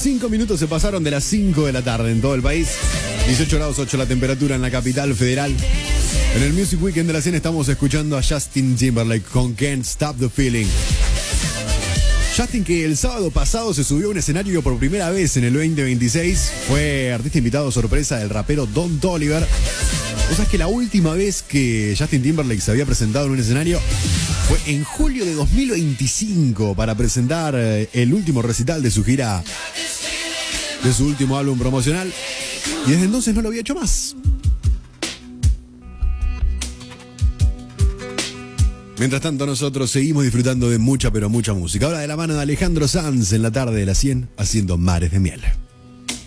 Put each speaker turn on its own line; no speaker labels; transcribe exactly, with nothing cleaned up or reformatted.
Cinco minutos se pasaron de las cinco de la tarde en todo el país. dieciocho grados ocho la temperatura en la capital federal. En el Music Weekend de la cien estamos escuchando a Justin Timberlake con Can't Stop the Feeling. Justin, que el sábado pasado se subió a un escenario por primera vez en el veinte veintiséis, fue artista invitado sorpresa del rapero Don Toliver. O sea, es que la última vez que Justin Timberlake se había presentado en un escenario fue en julio de dos mil veinticinco para presentar el último recital de su gira, de su último álbum promocional, y desde entonces no lo había hecho más. Mientras tanto, nosotros seguimos disfrutando de mucha, pero mucha música. Ahora de la mano de Alejandro Sanz en la tarde de la cien, haciendo Mares de Miel.